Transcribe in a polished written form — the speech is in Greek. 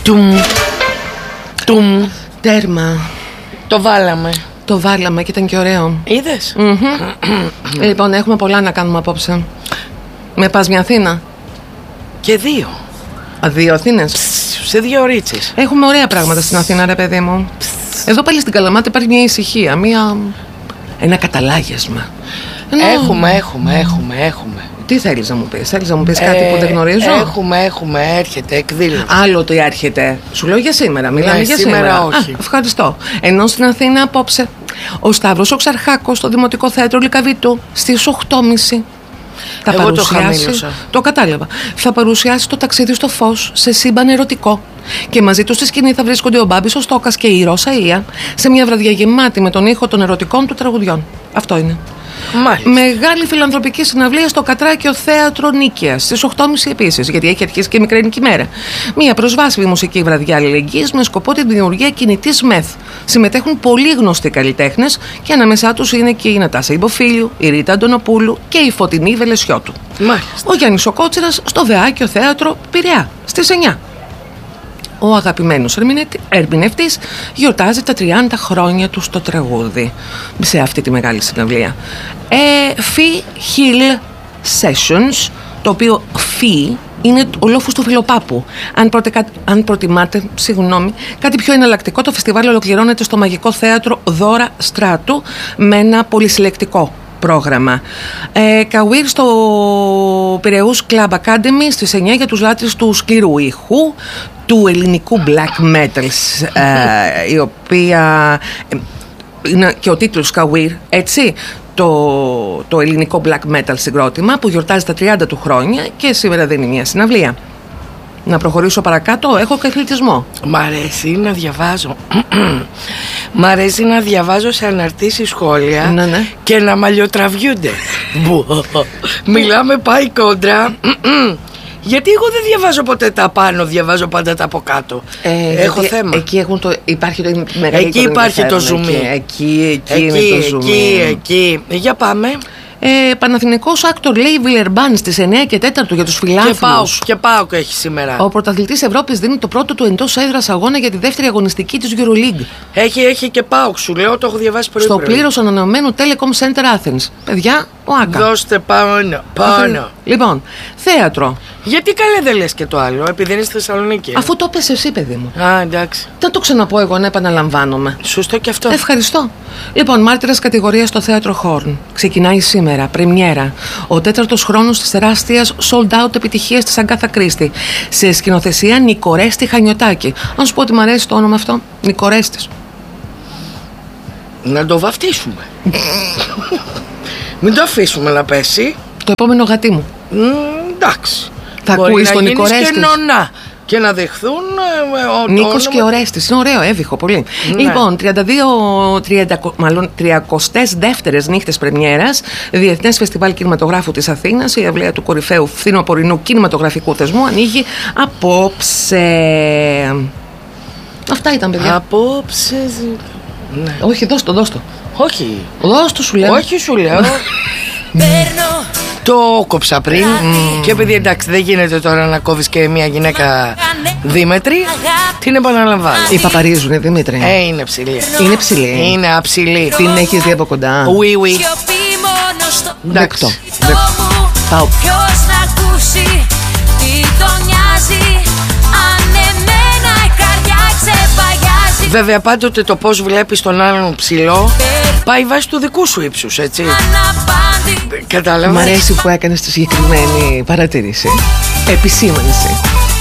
Τουμ. Τέρμα. Το βάλαμε και ήταν και ωραίο. Είδες? Λοιπόν, έχουμε πολλά να κάνουμε απόψε. Με πας μια Αθήνα? Και 2. 2 Αθήνες? Σε 2 ωρίτσες. Έχουμε ωραία πράγματα στην Αθήνα, ρε παιδί μου. Εδώ πάλι στην Καλαμάτα υπάρχει μια ησυχία, ένα καταλάγιασμα. Έχουμε. Τι θέλεις να μου πεις? Θέλεις να μου πεις κάτι που δεν γνωρίζω? Έρχεται εκδήλωση. Άλλο το έρχεται. Σου λέω για σήμερα, μιλάμε για σήμερα. Όχι. Ευχαριστώ. Ενώ στην Αθήνα απόψε ο Σταύρος ο Ξαρχάκος στο Δημοτικό Θέατρο Λυκαβήτου στις 8.30 θα παρουσιάσει. Το κατάλαβα. Θα παρουσιάσει το ταξίδι στο φως σε σύμπαν ερωτικό. Και μαζί του στη σκηνή θα βρίσκονται ο Μπάμπης ο Στόκας και η Ρώσα Ία σε μια βραδιά γεμάτη με τον ήχο των ερωτικών του τραγουδιών. Αυτό είναι. Μάλιστα. Μεγάλη φιλανθρωπική συναυλία στο Κατράκιο Θέατρο Νίκαιας στις 8.30 επίσης, γιατί έχει αρχίσει και η Μικραίνικη μέρα. Μια προσβάσιμη μουσική βραδιά αλληλεγγύης με σκοπό τη δημιουργία κινητής μεθ. Συμμετέχουν πολύ γνωστοί καλλιτέχνες και ανάμεσά τους είναι και η Νατάσα Ιμποφίλιου, η Ρίτα Αντωνοπούλου και η Φωτεινή Βελεσιώτου. Μάλιστα. Ο Γιάννης ο Κότσιρας στο Δεάκιο Θέατρο Πειραιά στις 9. Ο αγαπημένος ερμηνευτής γιορτάζει τα 30 χρόνια του στο τραγούδι σε αυτή τη μεγάλη συναυλία. Φι Hill Sessions, το οποίο φι είναι ο λόφος του Φιλοπάπου. Αν προτιμάτε, κάτι πιο εναλλακτικό, το φεστιβάλ ολοκληρώνεται στο Μαγικό Θέατρο Δώρα Στράτου με ένα πολυσυλλεκτικό πρόγραμμα. Καουίρ στο Πειραιούς Club Academy στις 9 για τους λάτρεις του σκληρού ήχου, του ελληνικού black metal, η οποία είναι και ο τίτλος Καουίρ, έτσι, το ελληνικό black metal συγκρότημα που γιορτάζει τα 30 του χρόνια και σήμερα δίνει μια συναυλία. Να προχωρήσω παρακάτω, έχω και αθλητισμό. Μ' αρέσει να διαβάζω. Μ' αρέσει να διαβάζω σε αναρτήσεις σχόλια, ναι. Και να μαλλιοτραβιούνται. Μιλάμε πάει κόντρα. Γιατί εγώ δεν διαβάζω ποτέ τα πάνω, διαβάζω πάντα τα από κάτω. Έχω θέμα. Εκεί υπάρχει το μεγαλύτερο. Εκεί υπάρχει το ζουμί. Εκεί είναι το ζουμί. Εκεί. Για πάμε. Παναθηναϊκός Άκτορ λέει Βιλερμπάν στις 9 και 4 για τους φιλάθλους. Και ΠΑΟΚ έχει σήμερα. Ο πρωταθλητής Ευρώπης δίνει το πρώτο του εντός έδρας αγώνα για τη δεύτερη αγωνιστική της EuroLeague. Έχει και ΠΑΟΚ, σου λέω, το έχω διαβάσει πρωί. Στο πλήρως ανανεωμένο Telecom Center Athens. Παιδιά, ο Άκα. Δώστε πάνω. Λοιπόν, θέατρο. Γιατί καλέ δεν λες και το άλλο, επειδή είναι στη Θεσσαλονίκη? Αφού το πες εσύ, παιδί μου. Α, εντάξει. Δεν το ξαναπώ εγώ, να επαναλαμβάνομαι. Σωστό και αυτό. Ευχαριστώ. Λοιπόν, μάρτυρας κατηγορίας στο θέατρο Χόρν. Ξεκινάει σήμερα, πρεμιέρα. Ο 4ος χρόνος της τεράστιας sold out επιτυχίας της Αγκάθα Κρίστη. Σε σκηνοθεσία Νικορέστη Χανιωτάκη. Αν σου πω ότι μου αρέσει το όνομα αυτό, Νικορέστης. Να το βαφτίσουμε. Μην το αφήσουμε να πέσει. Το επόμενο γατί μου. Εντάξει. Θα ακούεις τον Νικορέστη. Και νονά. Και να δεχθούν. Νίκος και Ορέστης. Είναι ωραίο, έβυχο πολύ. Ναι. Λοιπόν, 32ες νύχτες πρεμιέρας, Διεθνές Φεστιβάλ Κινηματογράφου της Αθήνας. Η αυλαία του κορυφαίου φθινοπορεινού κινηματογραφικού θεσμού ανοίγει απόψε. Αυτά ήταν, παιδιά. Απόψε. Ναι. Όχι, δώσ' το. Όχι. Δώσ' το, σου λέω. Όχι, σου λέω. Το κόψα πριν. Και επειδή εντάξει δεν γίνεται τώρα να κόβεις και μια γυναίκα δίμετρη, την επαναλαμβάνω. Οι παπαρίζουνε, Δημήτρη. Είναι ψηλή. Είναι ψηλή. Είναι αψηλή. Την έχεις δει από κοντά? Oui. Δεκτό. Πάω. Ποιος να ακούσει τι τον νοιάζει, αν εμένα η καρδιά ξεπαγιάζει. Βέβαια πάντοτε το πώς βλέπεις τον άλλον ψηλό πάει βάσει του δικού σου ύψους, έτσι. Κατάλαβα. Μ' αρέσει που έκανες τη συγκεκριμένη παρατήρηση. Επισήμανση.